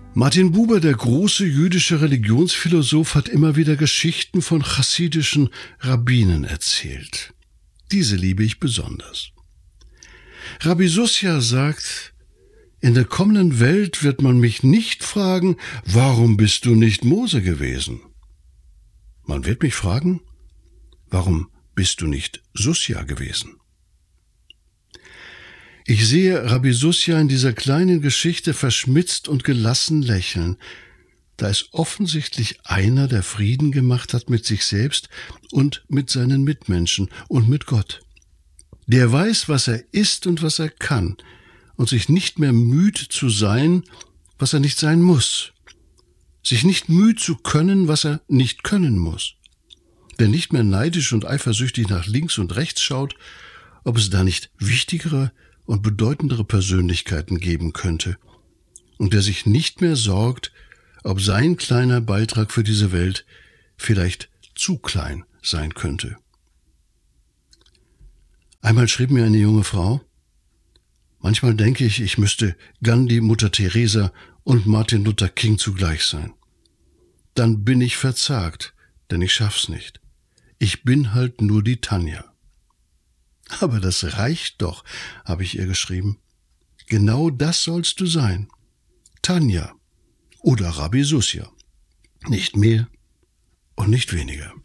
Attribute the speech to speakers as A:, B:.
A: Martin Buber, der große jüdische Religionsphilosoph, hat immer wieder Geschichten von chassidischen Rabbinen erzählt. Diese liebe ich besonders. Rabbi Susja sagt, in der kommenden Welt wird man mich nicht fragen, warum bist du nicht Mose gewesen? Man wird mich fragen, warum bist du nicht Susja gewesen? Ich sehe Rabbi Susja in dieser kleinen Geschichte verschmitzt und gelassen lächeln, da es offensichtlich einer, der Frieden gemacht hat mit sich selbst und mit seinen Mitmenschen und mit Gott. Der weiß, was er ist und was er kann und sich nicht mehr müht zu sein, was er nicht sein muss, sich nicht müht zu können, was er nicht können muss, der nicht mehr neidisch und eifersüchtig nach links und rechts schaut, ob es da nicht wichtigere und bedeutendere Persönlichkeiten geben könnte, und der sich nicht mehr sorgt, ob sein kleiner Beitrag für diese Welt vielleicht zu klein sein könnte. Einmal schrieb mir eine junge Frau: Manchmal denke ich, ich müsste Gandhi, Mutter Teresa und Martin Luther King zugleich sein. Dann bin ich verzagt, denn ich schaff's nicht. Ich bin halt nur die Tanja. Aber das reicht doch, habe ich ihr geschrieben. Genau das sollst du sein. Tanja oder Rabbi Susja. Nicht mehr und nicht weniger.